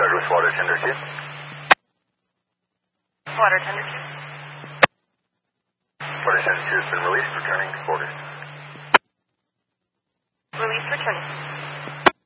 Douglas Water Tender 2. Water Tender 2. Water Tender 2 has been released, returning to quarters. Release returning.